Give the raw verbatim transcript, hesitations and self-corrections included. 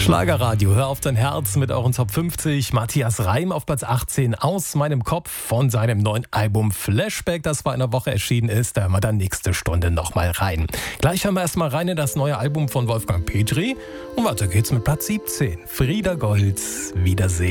Schlagerradio, hör auf dein Herz mit euren Top fünfzig. Matthias Reim auf Platz achtzehn, Aus meinem Kopf von seinem neuen Album Flashback, das vor einer Woche erschienen ist. Da hören wir dann nächste Stunde nochmal rein. Gleich hören wir erstmal rein in das neue Album von Wolfgang Petri. Und weiter geht's mit Platz siebzehn. Frieda Goltz, Wiedersehen.